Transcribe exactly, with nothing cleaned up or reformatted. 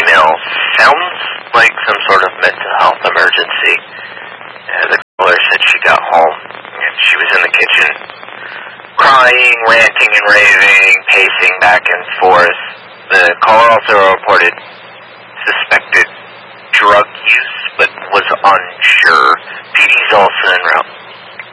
email sounds like some sort of mental health emergency. Uh, the caller said she got home, and she was in the kitchen, crying, ranting and raving, pacing back and forth. The caller also reported suspected drug use, but was unsure. P D's also en route.